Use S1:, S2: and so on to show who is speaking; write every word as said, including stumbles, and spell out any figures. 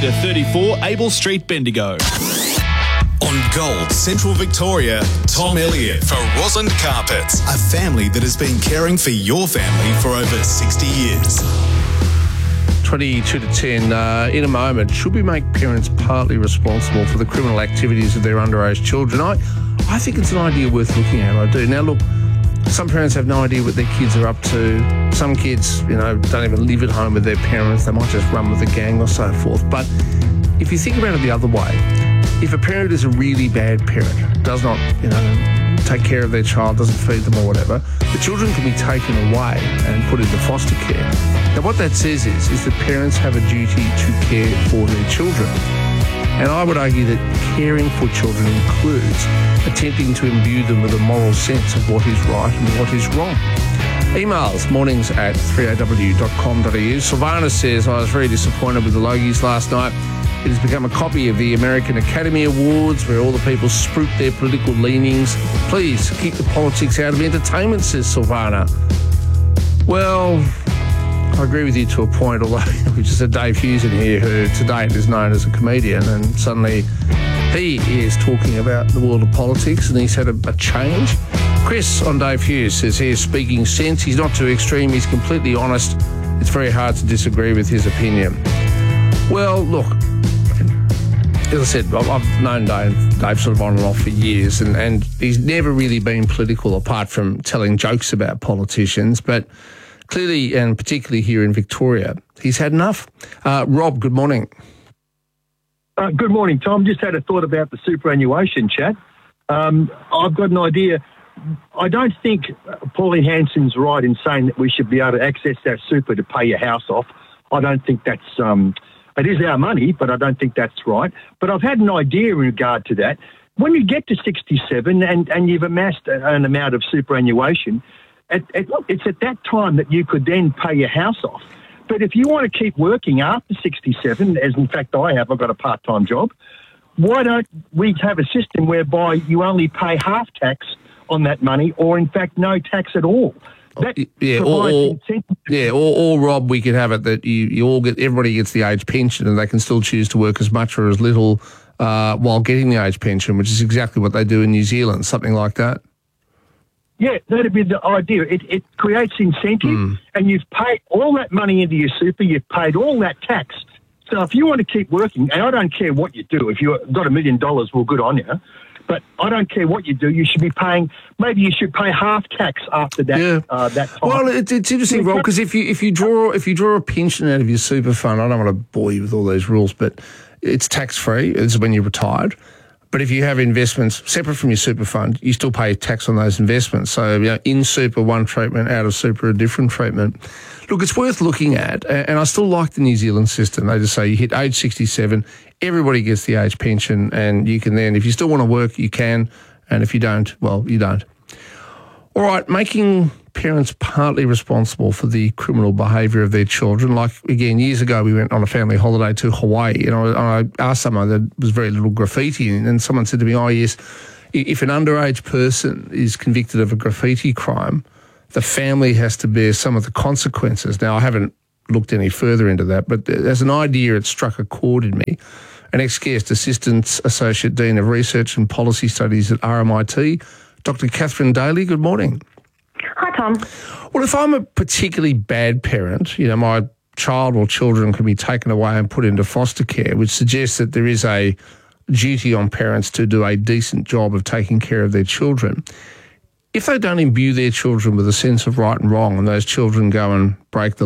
S1: to thirty-four Abel Street, Bendigo.
S2: On Gold, Central Victoria, Tom Elliott for Roslyn Carpets, a family that has been caring for your family for over sixty years.
S3: twenty-two to ten, uh, in a moment, should we make parents partly responsible for the criminal activities of their underage children? I, I think it's an idea worth looking at, I do. Now, look, some parents have no idea what their kids are up to. Some kids, you know, don't even live at home with their parents. They might just run with a gang or so forth. But if you think about it the other way, if a parent is a really bad parent, does not, you know, take care of their child, doesn't feed them or whatever, the children can be taken away and put into foster care. Now, what that says is, is that parents have a duty to care for their children. And I would argue that caring for children includes attempting to imbue them with a moral sense of what is right and what is wrong. Emails, mornings at three a w dot com dot a u. Silvana says, I was very disappointed with the Logies last night. It has become a copy of the American Academy Awards where all the people spruik their political leanings. Please keep the politics out of entertainment, says Silvana. Well, I agree with you to a point, although we just had Dave Hughes in here, who to date is known as a comedian, and suddenly he is talking about the world of politics and he's had a, a change. Chris on Dave Hughes says he is speaking sense. He's not too extreme. He's completely honest. It's very hard to disagree with his opinion. Well, look, as I said, I've known Dave, Dave sort of on and off for years, and, and he's never really been political apart from telling jokes about politicians, but clearly, and particularly here in Victoria, he's had enough. Uh, Rob, good morning.
S4: Uh, good morning, Tom. Just had a thought about the superannuation chat. Um, I've got an idea. I don't think Pauline Hanson's right in saying that we should be able to access that super to pay your house off. I don't think that's... Um, it is our money, but I don't think that's right. But I've had an idea in regard to that. When you get to sixty-seven and, and you've amassed an amount of superannuation, at, at, it's at that time that you could then pay your house off. But if you want to keep working after sixty-seven, as in fact I have, I've got a part-time job, why don't we have a system whereby you only pay half tax on that money, or in fact no tax at all? That
S3: yeah, or, or, yeah, or, or Rob, we could have it that you, you all get, everybody gets the age pension and they can still choose to work as much or as little uh, while getting the age pension, which is exactly what they do in New Zealand, something like that.
S4: Yeah, that'd be the idea. It, it creates incentive, mm. and you've paid all that money into your super, you've paid all that tax. So if you want to keep working, and I don't care what you do, if you've got a million dollars, well, good on you. But I don't care what you do, you should be paying, maybe you should pay half tax after that
S3: yeah.
S4: uh, that time.
S3: Well, it's, it's interesting, Rob, because if you if you draw if you draw a pension out of your super fund, I don't want to bore you with all those rules, but it's tax-free. It's when you're retired. But if you have investments separate from your super fund, you still pay tax on those investments. So, you know, in super, one treatment, out of super, a different treatment. Look, it's worth looking at, and I still like the New Zealand system. They just say you hit age sixty-seven, everybody gets the age pension, and you can then, if you still want to work, you can, and if you don't, well, you don't. All right, making parents partly responsible for the criminal behaviour of their children. Like, again, years ago, we went on a family holiday to Hawaii, and I, I asked someone, there was very little graffiti, and someone said to me, oh, yes, if an underage person is convicted of a graffiti crime, the family has to bear some of the consequences. Now, I haven't looked any further into that, but as an idea, it struck a chord in me. An ex-guest Assistant Associate Dean of Research and Policy Studies at R M I T, Doctor Catherine Daly, good morning.
S5: Hi, Tom.
S3: Well, if I'm a particularly bad parent, you know, my child or children can be taken away and put into foster care, which suggests that there is a duty on parents to do a decent job of taking care of their children. If they don't imbue their children with a sense of right and wrong, and those children go and break the